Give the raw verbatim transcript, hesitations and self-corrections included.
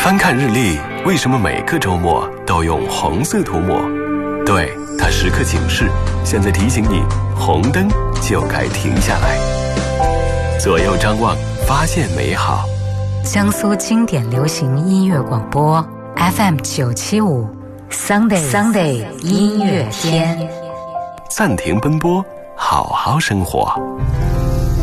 翻看日历，为什么每个周末都用红色涂抹？对，它时刻警示，现在提醒你，红灯就该停下来。左右张望，发现美好。 江苏经典流行音乐广播 F M 九七五 Sunday Sunday 音乐天， 暂停奔波，好好生活。